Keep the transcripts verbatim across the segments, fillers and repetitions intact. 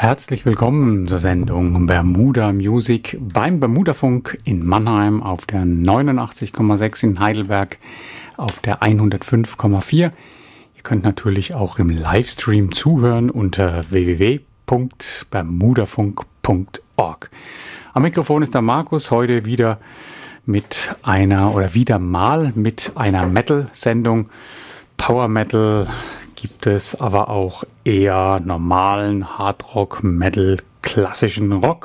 Herzlich willkommen zur Sendung Bermuda Music beim Bermudafunk in Mannheim auf der neunundachtzig Komma sechs, in Heidelberg auf der hundertfünf Komma vier. Ihr könnt natürlich auch im Livestream zuhören unter w w w punkt bermudafunk punkt org. Am Mikrofon ist der Markus, heute wieder mit einer oder wieder mal mit einer Metal-Sendung. Power Metal gibt es, aber auch eher normalen Hardrock, Metal, klassischen Rock.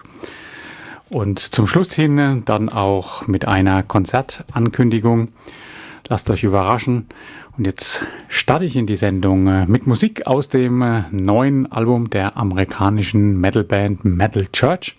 Und zum Schluss hin dann auch mit einer Konzertankündigung. Lasst euch überraschen. Und jetzt starte ich in die Sendung mit Musik aus dem neuen Album der amerikanischen Metalband Metal Church,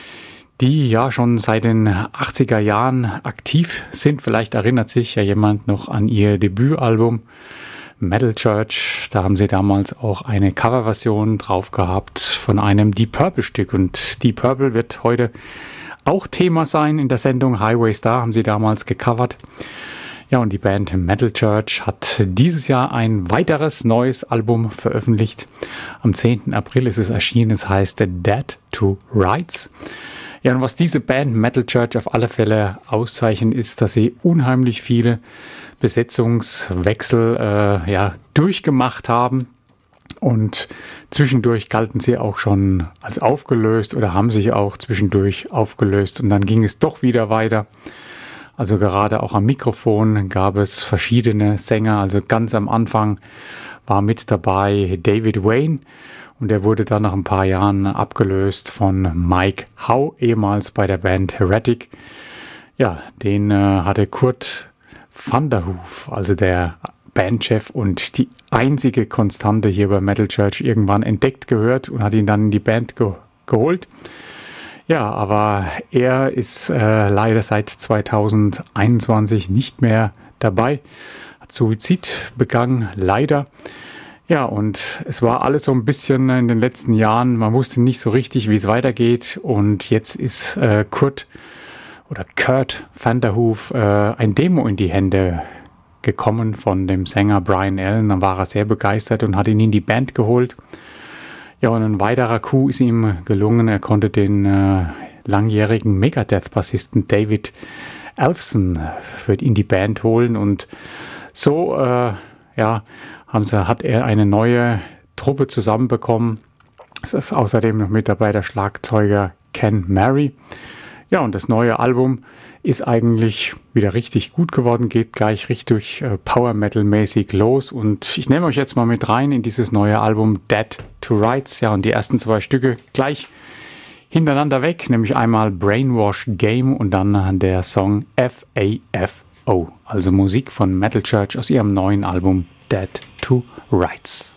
die ja schon seit den achtziger Jahren aktiv sind. Vielleicht erinnert sich ja jemand noch an ihr Debütalbum Metal Church. Da haben sie damals auch eine Coverversion drauf gehabt von einem Deep Purple Stück. Und Deep Purple wird heute auch Thema sein in der Sendung. Highway Star haben sie damals gecovert. Ja, und die Band Metal Church hat dieses Jahr ein weiteres neues Album veröffentlicht. Am zehnten April ist es erschienen. Es heißt Dead to Rights. Ja, und was diese Band Metal Church auf alle Fälle auszeichnet, ist, dass sie unheimlich viele Besetzungswechsel äh, ja, durchgemacht haben. Und zwischendurch galten sie auch schon als aufgelöst oder haben sich auch zwischendurch aufgelöst. Und dann ging es doch wieder weiter. Also gerade auch am Mikrofon gab es verschiedene Sänger. Also ganz am Anfang war mit dabei David Wayne. Und er wurde dann nach ein paar Jahren abgelöst von Mike Howe, ehemals bei der Band Heretic. Ja, den äh, hatte Kurt van der Hoof, also der Bandchef und die einzige Konstante hier bei Metal Church, irgendwann entdeckt gehört und hat ihn dann in die Band ge- geholt. Ja, aber er ist äh, leider seit zweitausendeinundzwanzig nicht mehr dabei, hat Suizid begangen, leider. Ja, und es war alles so ein bisschen in den letzten Jahren, man wusste nicht so richtig, wie es weitergeht. Und jetzt ist äh, Kurt oder Kurt van der Hoof äh, ein Demo in die Hände gekommen von dem Sänger Brian Allen. Dann war er sehr begeistert und hat ihn in die Band geholt. Ja, und ein weiterer Coup ist ihm gelungen. Er konnte den äh, langjährigen Megadeth-Bassisten David Ellefson für in die Band holen. Und so, äh, ja, haben sie, hat er eine neue Truppe zusammenbekommen. Es ist außerdem noch mit dabei der Schlagzeuger Ken Mary. Ja, und das neue Album ist eigentlich wieder richtig gut geworden, geht gleich richtig äh, Power Metal mäßig los. Und ich nehme euch jetzt mal mit rein in dieses neue Album Dead to Rights. Ja, und die ersten zwei Stücke gleich hintereinander weg, nämlich einmal Brainwash Game und dann der Song F A F O, also Musik von Metal Church aus ihrem neuen Album Dead to Rights.